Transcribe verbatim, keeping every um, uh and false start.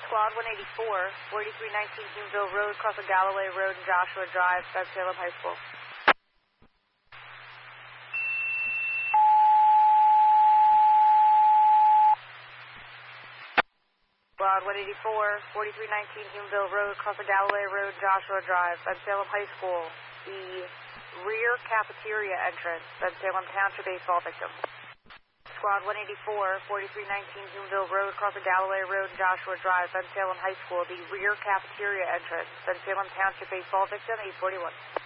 Squad one eighty-four, forty-three nineteen Hughesville Road, across of Galloway Road and Joshua Drive, South Salem High School. Squad one eighty-four, forty-three nineteen Hughesville Road, across of Galloway Road, Joshua Drive, South Salem High School. The rear cafeteria entrance, South Salem Township baseball victim. Squad one eighty-four, forty-three nineteen Hughesville Road, across of Galloway Road and Joshua Drive, South Salem High School. The rear cafeteria entrance, South Salem Township baseball victim, eight forty-one.